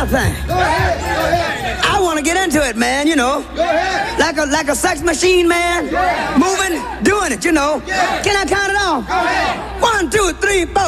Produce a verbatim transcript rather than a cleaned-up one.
my thing. Go ahead. Go ahead. I want to get into it, man, you know. Go ahead. Like a like a sex machine, man. Yeah. Moving, doing it, you know. Yeah. Can I count it off? Go ahead. One, two, three, four.